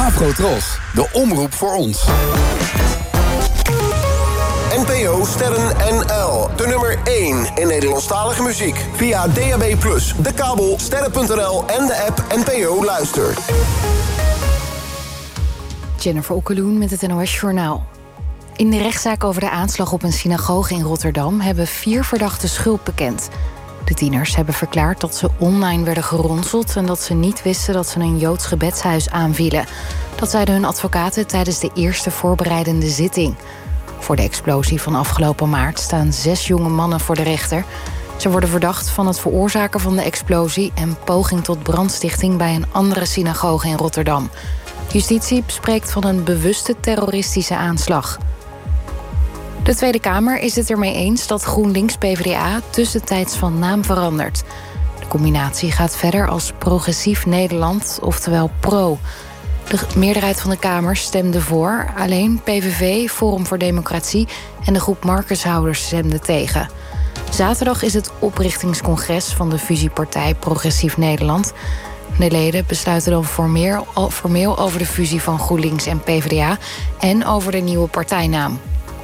Afrotros, de omroep voor ons. NPO Sterren NL, de nummer 1 in Nederlandstalige muziek. Via DAB+, de kabel, sterren.nl en de app NPO Luister. Jennifer Okkeloen met het NOS Journaal. In de rechtszaak over de aanslag op een synagoge in Rotterdam hebben 4 verdachten schuld bekend. De tieners hebben verklaard dat ze online werden geronseld en dat ze niet wisten dat ze een Joods gebedshuis aanvielen. Dat zeiden hun advocaten tijdens de eerste voorbereidende zitting. Voor de explosie van afgelopen maart staan 6 jonge mannen voor de rechter. Ze worden verdacht van het veroorzaken van de explosie en poging tot brandstichting bij een andere synagoge in Rotterdam. Justitie spreekt van een bewuste terroristische aanslag. De Tweede Kamer is het ermee eens dat GroenLinks-PVDA tussentijds van naam verandert. De combinatie gaat verder als Progressief Nederland, oftewel PRO. De meerderheid van de Kamer stemde voor. Alleen PVV, Forum voor Democratie en de groep markershouders stemden tegen. Zaterdag is het oprichtingscongres van de fusiepartij Progressief Nederland. De leden besluiten dan formeel over de fusie van GroenLinks en PvdA en over de nieuwe partijnaam.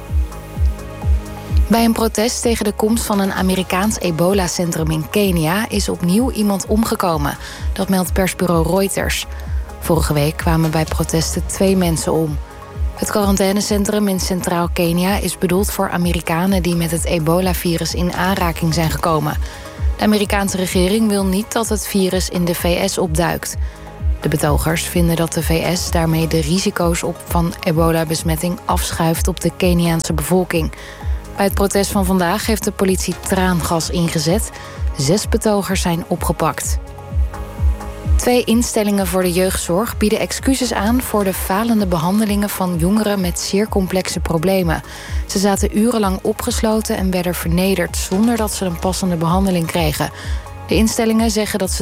Bij een protest tegen de komst van een Amerikaans ebola-centrum in Kenia is opnieuw iemand omgekomen. Dat meldt persbureau Reuters. Vorige week kwamen bij protesten 2 mensen om. Het quarantainecentrum in Centraal Kenia is bedoeld voor Amerikanen die met het ebola-virus in aanraking zijn gekomen. De Amerikaanse regering wil niet dat het virus in de VS opduikt. De betogers vinden dat de VS daarmee de risico's van ebola-besmetting afschuift op de Keniaanse bevolking. Bij het protest van vandaag heeft de politie traangas ingezet. 6 betogers zijn opgepakt. 2 instellingen voor de jeugdzorg bieden excuses aan voor de falende behandelingen van jongeren met zeer complexe problemen. Ze zaten urenlang opgesloten en werden vernederd zonder dat ze een passende behandeling kregen. De instellingen zeggen dat ze